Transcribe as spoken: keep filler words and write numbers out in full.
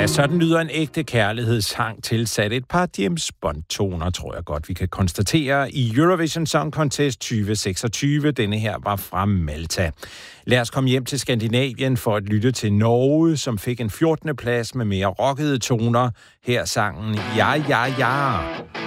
Ja, sådan lyder en ægte kærlighedssang tilsat et par James Bond-toner, tror jeg godt, vi kan konstatere i Eurovision Song Contest tyve seksogtyve. Denne her var fra Malta. Lad os komme hjem til Skandinavien for at lytte til Norge, som fik en fjortende plads med mere rockede toner. Her sangen Ja, ja, ja.